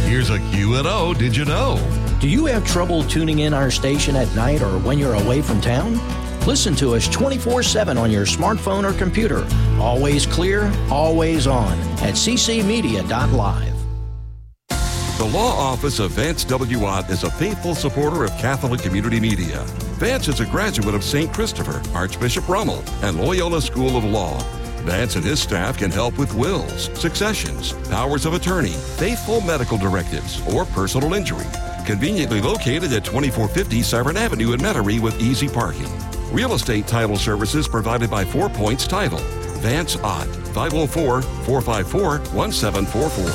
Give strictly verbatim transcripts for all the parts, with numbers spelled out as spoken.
here's a Q and O Did You Know? Do you have trouble tuning in our station at night or when you're away from town? Listen to us twenty-four seven on your smartphone or computer. Always clear, always on at c c media dot live. The law office of Vance W. Ott is a faithful supporter of Catholic Community Media. Vance is a graduate of Saint Christopher, Archbishop Rummel, and Loyola School of Law. Vance and his staff can help with wills, successions, powers of attorney, faithful medical directives, or personal injury. Conveniently located at twenty-four fifty Severn Avenue in Metairie with easy parking. Real estate title services provided by Four Points Title. Vance Ott, five oh four, four five four, one seven four four.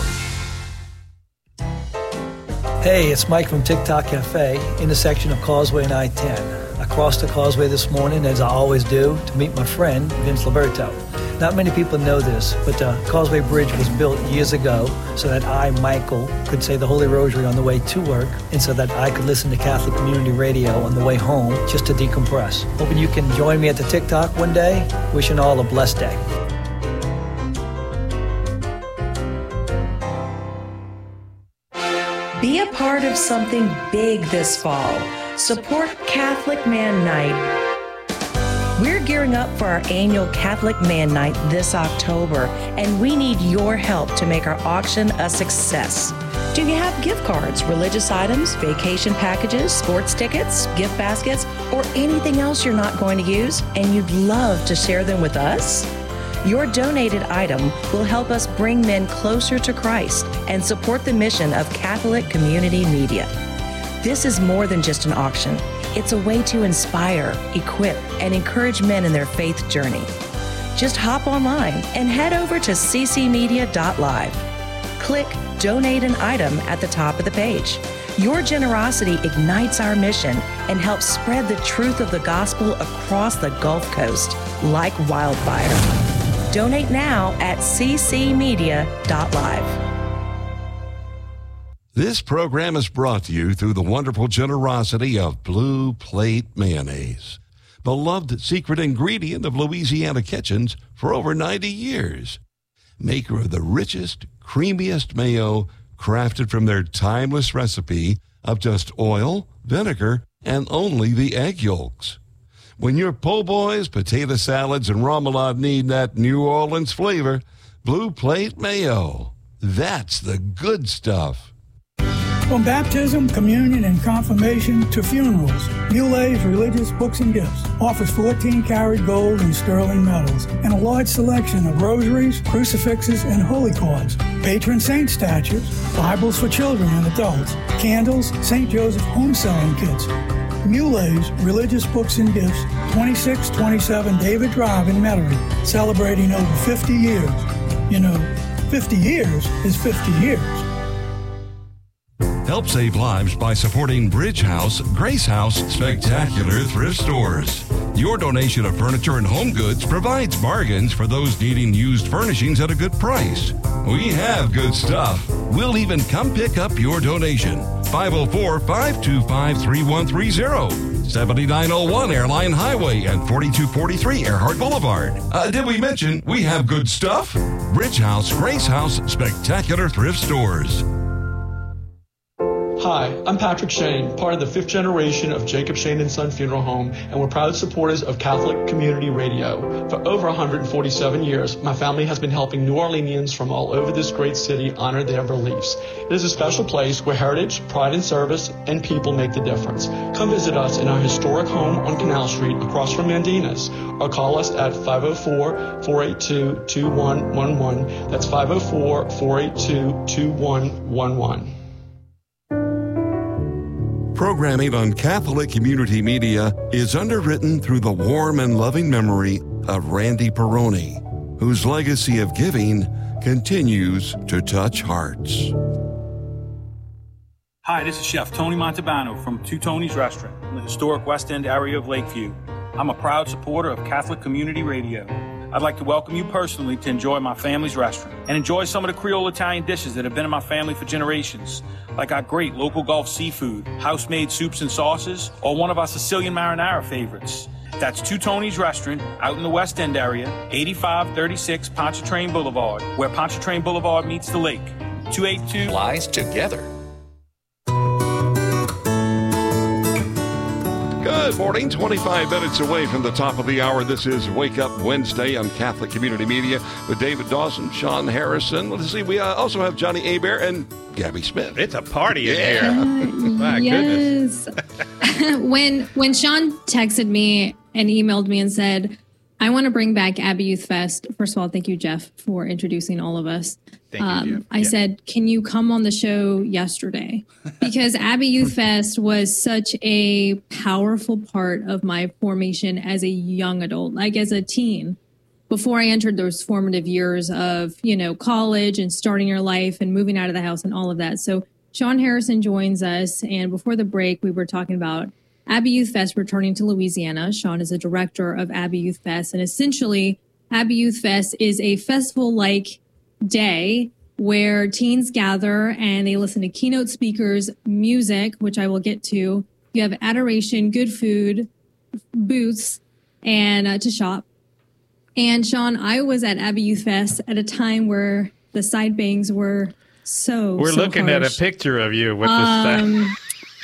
Hey, it's Mike from TikTok Cafe, intersection of Causeway and I ten. I crossed the causeway this morning, as I always do, to meet my friend, Vince Liberto. Not many people know this, but the Causeway Bridge was built years ago so that I, Michael, could say the Holy Rosary on the way to work, and so that I could listen to Catholic Community Radio on the way home just to decompress. Hoping you can join me at the TikTok one day. Wishing all a blessed day. Be a part of something big this fall. Support Catholic Man Night. We're gearing up for our annual Catholic Man Night this October, and we need your help to make our auction a success. Do you have gift cards, religious items, vacation packages, sports tickets, gift baskets, or anything else you're not going to use, and you'd love to share them with us? Your donated item will help us bring men closer to Christ and support the mission of Catholic Community Media. This is more than just an auction. It's a way to inspire, equip, and encourage men in their faith journey. Just hop online and head over to c c media dot live. Click Donate an Item at the top of the page. Your generosity ignites our mission and helps spread the truth of the gospel across the Gulf Coast like wildfire. Donate now at c c media dot live. This program is brought to you through the wonderful generosity of Blue Plate Mayonnaise, beloved secret ingredient of Louisiana kitchens for over ninety years. Maker of the richest, creamiest mayo, crafted from their timeless recipe of just oil, vinegar, and only the egg yolks. When your po' boys, potato salads, and remoulade need that New Orleans flavor, Blue Plate Mayo. That's the good stuff. From baptism, communion, and confirmation to funerals, Mulet's Religious Books and Gifts offers fourteen karat gold and sterling medals and a large selection of rosaries, crucifixes, and holy cards, patron saint statues, Bibles for children and adults, candles, Saint Joseph home selling kits. Mulet's Religious Books and Gifts, twenty-six twenty-seven David Drive in Metairie, celebrating over fifty years. You know, fifty years is fifty years. Help save lives by supporting Bridge House, Grace House Spectacular Thrift Stores. Your donation of furniture and home goods provides bargains for those needing used furnishings at a good price. We have good stuff. We'll even come pick up your donation. five oh four, five two five, three one three oh, seventy-nine oh one Airline Highway and forty-two forty-three Earhart Boulevard. Uh, did we mention we have good stuff? Bridge House, Grace House Spectacular Thrift Stores. Hi, I'm Patrick Shane, part of the fifth generation of Jacob Shane and Son Funeral Home, and we're proud supporters of Catholic Community Radio. For over one hundred forty-seven years, my family has been helping New Orleanians from all over this great city honor their beliefs. It is a special place where heritage, pride in service, and people make the difference. Come visit us in our historic home on Canal Street across from Mandina's, or call us at five oh four, four eight two, two one one one. That's five oh four, four eight two, two one one one. Programming on Catholic Community Media is underwritten through the warm and loving memory of Randy Peroni, whose legacy of giving continues to touch hearts. Hi, this is Chef Tony Montalbano from Two Tony's Restaurant in the historic West End area of Lakeview. I'm a proud supporter of Catholic Community Radio. I'd like to welcome you personally to enjoy my family's restaurant and enjoy some of the Creole Italian dishes that have been in my family for generations, like our great local Gulf seafood, house-made soups and sauces, or one of our Sicilian marinara favorites. That's Two Tony's Restaurant out in the West End area, eighty-five thirty-six Pontchartrain Boulevard, where Pontchartrain Boulevard meets the lake. two eight two Lies together. Good morning, twenty-five minutes away from the top of the hour. This is Wake Up Wednesday on Catholic Community Media with David Dawson, Sean Harrison. Let's see, we uh, also have Johnny Hebert and Gabby Smith. It's a party in yeah. here. Uh, My yes. goodness. when when Sean texted me and emailed me and said, I want to bring back Abbey Youth Fest. First of all, thank you, Jeff, for introducing all of us. Thank you, um, Jeff. I Yeah. said, can you come on the show yesterday? Because Abbey Youth Fest was such a powerful part of my formation as a young adult, like as a teen. Before I entered those formative years of, you know, college and starting your life and moving out of the house and all of that. So Sean Harrison joins us. And before the break, we were talking about Abbey Youth Fest returning to Louisiana. Sean is a director of Abbey Youth Fest. And essentially, Abbey Youth Fest is a festival-like day where teens gather and they listen to keynote speakers, music, which I will get to. You have adoration, good food, booths, and uh, to shop. And Sean, I was at Abbey Youth Fest at a time where the side bangs were so We're so looking harsh. at a picture of you with Um, the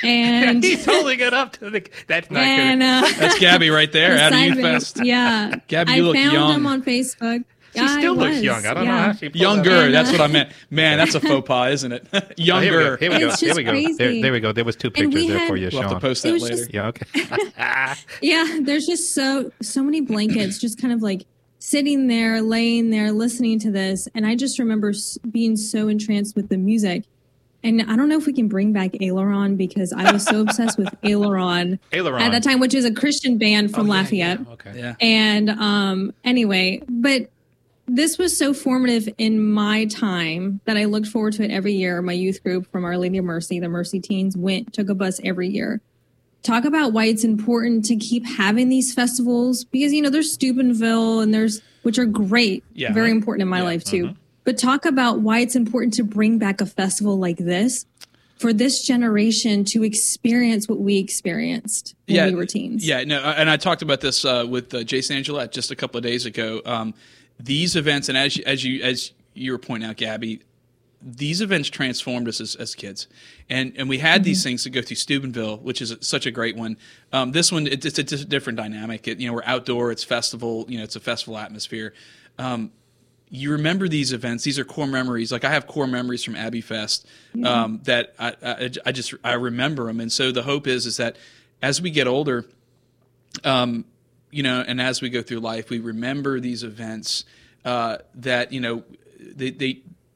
and He's holding it up to the. That's not and, good. uh, That's Gabby right there. the Abbey side Youth bangs, Fest. Yeah, Gabby, I you look found young. him on Facebook. She Yeah, I still looks was. young. I don't yeah. know how she pulled Younger. that off. That's what I meant. Man, that's a faux pas, isn't it? Oh, Younger. here we go. It's Here just we go. crazy. There, there we go. There was two And pictures we there had- for you, We'll have Sean. to post It that was later. just- Yeah. Okay. Yeah, there's just so so many blankets just kind of like sitting there, laying there, listening to this. And I just remember s- being so entranced with the music. And I don't know if we can bring back Aileron because I was so obsessed with Aileron Aileron. at that time, which is a Christian band from Oh, yeah, Lafayette. yeah. Okay. Yeah. And um, anyway, but this was so formative in my time that I looked forward to it every year. My youth group from Our Lady of Mercy, the Mercy Teens, went, took a bus every year. Talk about why it's important to keep having these festivals because, you know, there's Steubenville and there's, which are great, Yeah. very important in my Yeah. life too. Mm-hmm. But talk about why it's important to bring back a festival like this for this generation to experience what we experienced when yeah, we were teens. Yeah, no, and I talked about this uh, with uh, Jason Angelette just a couple of days ago. Um, these events, and as you, as you as you were pointing out, Gabby, these events transformed us as, as kids, and and we had mm-hmm. these things to go through Steubenville, which is such a great one. Um, this one, it, it's, a, it's a different dynamic. It, you know, we're outdoor, it's festival, you know, it's a festival atmosphere. Um, You remember these events; these are core memories. Like I have core memories from Abbey Fest um, mm-hmm. that I, I, I just I remember them. And so the hope is is that as we get older, um, you know, and as we go through life, we remember these events. Uh, that you know, they, they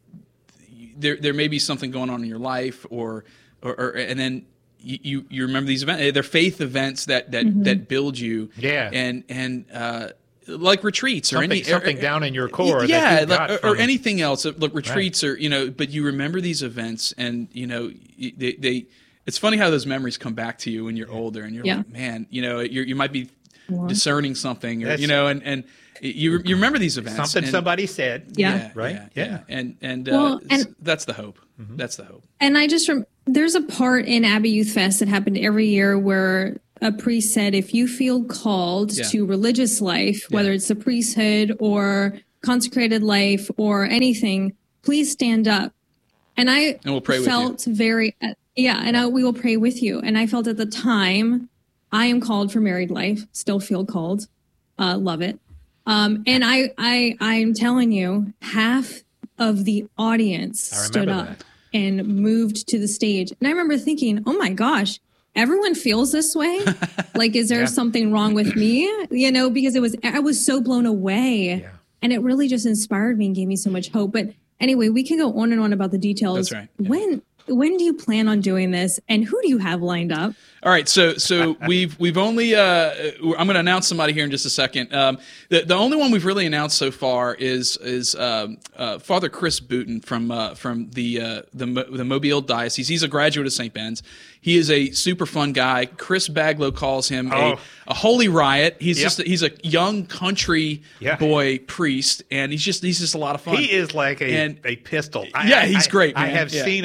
there there may be something going on in your life, or or, or and then you, you you remember these events. They're faith events that that mm-hmm. that build you. Yeah, and and. Uh, Like retreats or something, any, something or, down in your core, yeah, that like, or, from, or anything else. Look, retreats right. or you know, but you remember these events, and you know, they. they it's funny how those memories come back to you when you're older, and you're yeah. like, man, you know, you're, you might be yeah. discerning something, or That's, you know, and and you you remember these events. Something and, somebody said, yeah, yeah right, yeah, yeah, yeah. and and, well, uh, and that's the hope. Mm-hmm. That's the hope. And I just rem- there's a part in Abbey Youth Fest that happened every year where a priest said, if you feel called yeah. to religious life, yeah. whether it's the priesthood or consecrated life or anything, please stand up. And I and we'll pray felt with you. very, uh, yeah, and I, we will pray with you. And I felt at the time, I am called for married life, still feel called, uh, love it. Um, and I, I, I'm telling you, half of the audience stood up that. and moved to the stage. And I remember thinking, oh my gosh, everyone feels this way. Like, is there yeah. something wrong with me? You know, because it was, I was so blown away yeah. and it really just inspired me and gave me so much hope. But anyway, we can go on and on about the details. That's right. Yeah. When, when do you plan on doing this and who do you have lined up? All right, so so we've we've only uh, I'm going to announce somebody here in just a second. Um, the the only one we've really announced so far is is um, uh, Father Chris Booten from uh, from the uh, the the Mobile Diocese. He's a graduate of Saint Ben's. He is a super fun guy. Chris Baglow calls him oh. a, a holy riot. He's yep. just he's a young country yeah. boy priest, and he's just he's just a lot of fun. He is like a and, a pistol. Yeah, I, he's I, great. Man. I have yeah. seen a few videos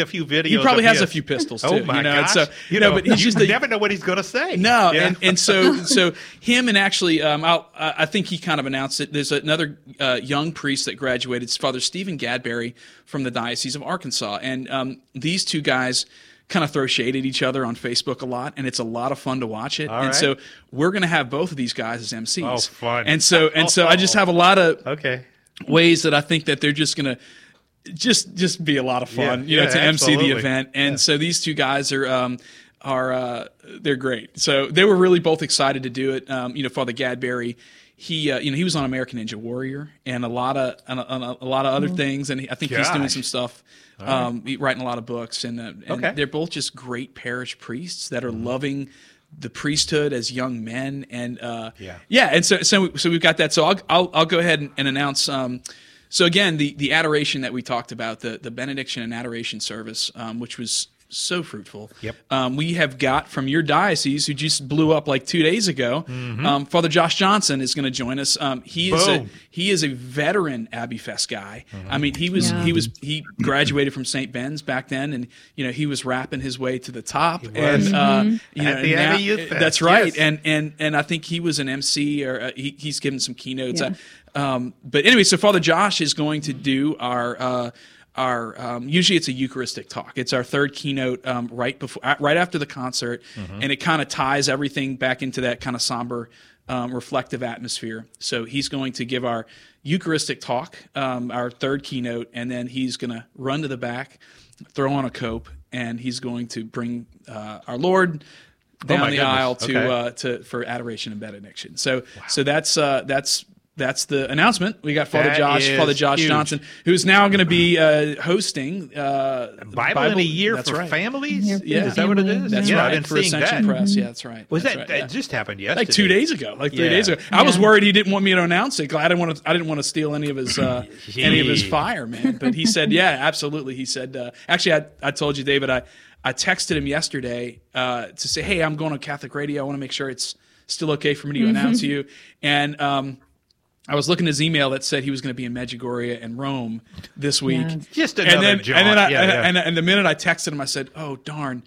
he goes probably up has here. a few pistols too. Oh my you know, and gosh! so you no, know, but he's you just a, never know what he's going to say. No, Yeah. and, and so so him and actually, um, I'll, I think he kind of announced it. There's another uh, young priest that graduated, it's Father Stephen Gadberry from the Diocese of Arkansas, and um, these two guys kind of throw shade at each other on Facebook a lot, and it's a lot of fun to watch it. All and right. so we're going to have both of these guys as M Cs. Oh, fun. And so and so I just have a lot of Okay. ways that I think that they're just going to just just be a lot of fun, Yeah, you know, yeah, to M C the absolutely. event. And so these two guys are um, are uh, they're great. So they were really both excited to do it. Um, you know, Father Gadberry, he uh, you know he was on American Ninja Warrior and a lot of and a, and a lot of other things, and he, I think he's doing Gosh. some stuff. Um, he- writing a lot of books, and, uh, and Okay. they're both just great parish priests that are loving the priesthood as young men, and uh, Yeah. yeah, and so so so we've got that. So I'll I'll, I'll go ahead and, and announce. Um, so again, the the adoration that we talked about, the the benediction and adoration service, um, which was so fruitful. Yep. Um, we have got from your diocese, who just blew up like two days ago. Um, Father Josh Johnson is going to join us. Um, he is a Boom. he is a veteran Abbey Fest guy. I mean, he was Yeah. he was he graduated from Saint Ben's back then, and you know he was rapping his way to the top. was. And uh, you At know, the now- Abbey Youth Fest, that's right. yes. And and and I think he was an M C, or uh, he, he's given some keynotes. Yeah. Uh, um, but anyway, so Father Josh is going to do our. Uh, Our um, usually it's a Eucharistic talk. It's our third keynote um, right before, uh, right after the concert, and it kind of ties everything back into that kind of somber, um, reflective atmosphere. So he's going to give our Eucharistic talk, um, our third keynote, and then he's going to run to the back, throw on a cope, and he's going to bring uh, our Lord down my the goodness. aisle to Okay. uh, to for adoration and benediction. So so that's uh, that's. That's the announcement. We got Father That Josh, is Father Josh huge. Johnson, who's now going to be uh, hosting uh, Bible, in a year that's for right. families? Yeah. Yeah. Is that what it is? That's yeah, right. I've For been seeing Ascension that. Press. Yeah, that's right. Was That's that, right, that yeah. just happened yesterday? like two days ago? Like three Yeah. days ago. I was Yeah. worried he didn't want me to announce it. I didn't want to. I didn't want to steal any of his uh, any of his Gee. fire, man. But he said, yeah, absolutely. He said, uh, actually, I, I told you, David. I I texted him yesterday uh, to say, hey, I'm going on Catholic radio. I want to make sure it's still okay for me to announce you. And um, I was looking at his email that said he was going to be in Medjugorje and Rome this week. Yeah. Just another and then, jaunt. and then I, Yeah, and, yeah. and, and the minute I texted him, I said, "Oh darn,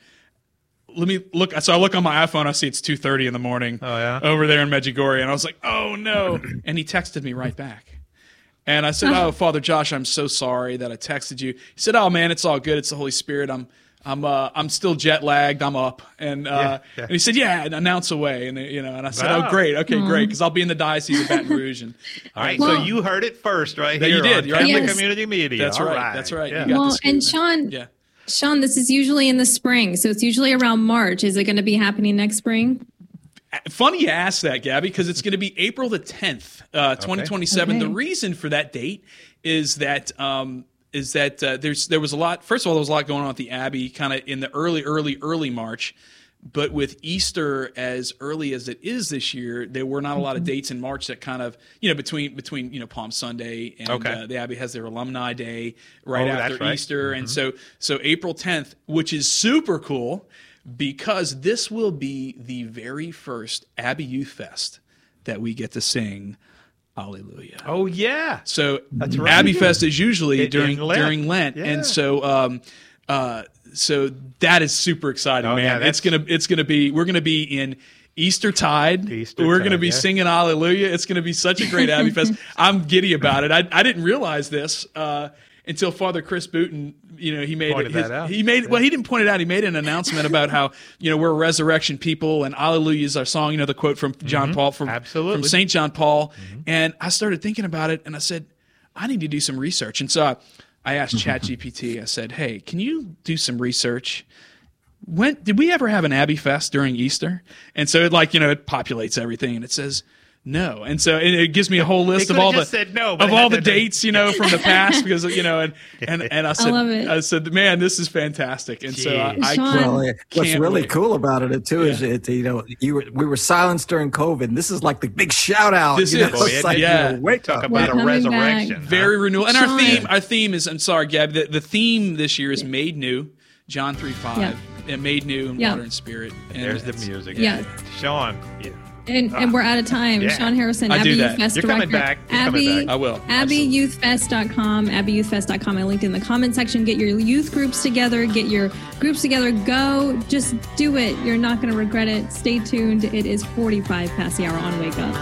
let me look." So I look on my iPhone, I see it's two thirty in the morning. Oh, yeah? over there in Medjugorje, and I was like, "Oh no!" And he texted me right back, and I said, "Oh, Father Josh, I'm so sorry that I texted you." He said, "Oh man, it's all good. It's the Holy Spirit. I'm." I'm uh, I'm still jet lagged. I'm up, and uh, Yeah, yeah. and he said, "Yeah, and announce away." And you know, and I said, Wow. "Oh, great, okay, great, because I'll be in the diocese of Baton Rouge." And All right, Well- so you heard it first right That here you did, on right? Catholic Yes. Community Media. That's All right, that's right. Yeah. You got Well, the scoop, and man. Sean, yeah. Sean, this is usually in the spring, so it's usually around March. Is it going to be happening next spring? Funny you ask that, Gabby, because it's going to be April the tenth, uh, twenty twenty-seven. Okay. The reason for that date is that um, is that uh, there's there was a lot. First of all, there was a lot going on at the Abbey, kind of in the early, early, early March. But with Easter as early as it is this year, there were not a lot of dates in March that kind of, you know, between between you know Palm Sunday and Okay. uh, the Abbey has their Alumni Day right Oh, that's after right. Easter, and so so April tenth, which is super cool because this will be the very first Abbey Youth Fest that we get to sing Alleluia. Oh, yeah. So That's right. Abbey Fest is usually In- during in Lent. during Lent, Yeah. and so um, uh, so that is super exciting, Oh, man. yeah, it's that's- gonna it's gonna be we're gonna be in Eastertide. Eastertide, We're gonna be yeah. singing Alleluia. It's gonna be such a great Abbey Fest. I'm giddy about it. I I didn't realize this uh, until Father Chris Booten. You know, he made Pointed his, that out. he made well he didn't point it out. He made an announcement about how you know we're a resurrection people and Alleluia is our song. You know, the quote from John Paul from Absolutely. from Saint John Paul. And I started thinking about it, and I said, I need to do some research. And so I, I asked ChatGPT. I said, hey, can you do some research? When did we ever have an Abbey Fest during Easter? And so it like you know it populates everything, and it says no. And so it, it gives me a whole list of could've all the just said no, but of it all had the to- dates you know from the past because you know and and, and I said love it. I said man this is fantastic. And so I, I Sean- can't- Well, yeah, what's can't really wait. cool about it too is it you know you were we were silenced during COVID. And this is like the big shout out. This you know, is. it's like, Yeah. you know, wake Talk up. about a coming resurrection. back. huh? Very renewal. And our Sean- theme, our theme is, I'm sorry, Gab, the, the theme this year is Made New, John three five, Yeah. and Made New in Yeah. Water and Spirit. And There's the it's- music. Yeah. Sean, yeah. And, and we're out of time. Yeah. Sean Harrison, I Abbey do Youth that. Fest You're director. coming back. You're Abbey, coming back. I will. abbey youth fest dot com, abbey youth fest dot com. I linked in the comment section. Get your youth groups together. Get your groups together. Go. Just do it. You're not going to regret it. Stay tuned. It is forty-five past the hour on Wake Up.